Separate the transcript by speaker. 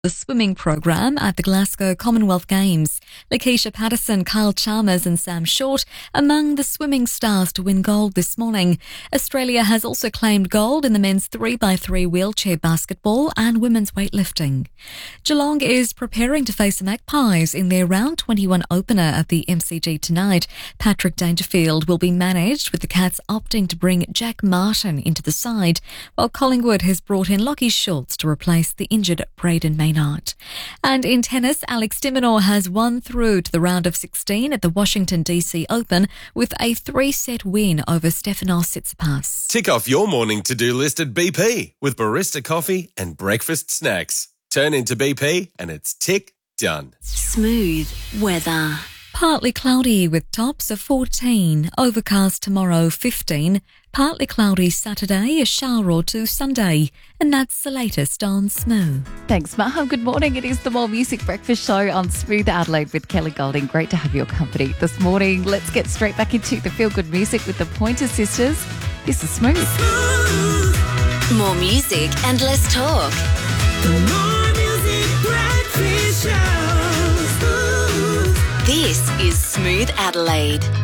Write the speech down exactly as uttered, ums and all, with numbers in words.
Speaker 1: the swimming program at the Glasgow Commonwealth Games. Lakeisha Patterson, Kyle Chalmers and Sam Short among the swimming stars to win gold this morning. Australia has also claimed gold in the men's three by three wheelchair basketball and women's weightlifting. Geelong is preparing to face the Magpies in their round twenty-one opener at the M C G tonight. Patrick Dangerfield will be managed, with the Cats opting to bring Jack Martin into the side, while Collingwood has brought in Lockie Schultz to replace the injured Braden Maynard. And in tennis, Alex de Minaur has won through to the round of sixteen at the Washington D C Open with a three-set win over Stefanos Tsitsipas.
Speaker 2: Tick off your morning to-do list at B P with barista coffee and breakfast snacks. Turn into B P and it's tick done.
Speaker 3: Smooth weather.
Speaker 1: Partly cloudy with tops of fourteen, overcast tomorrow fifteen, partly cloudy Saturday, a shower or two Sunday, and that's the latest on Smooth.
Speaker 4: Thanks, Maha. Good morning. It is the More Music Breakfast Show on Smooth Adelaide with Kelly Golding. Great to have your company this morning. Let's get straight back into the feel-good music with the Pointer Sisters. This is Smooth.
Speaker 3: More music and less talk.
Speaker 5: The More Music Breakfast Show.
Speaker 3: This is Smooth Adelaide.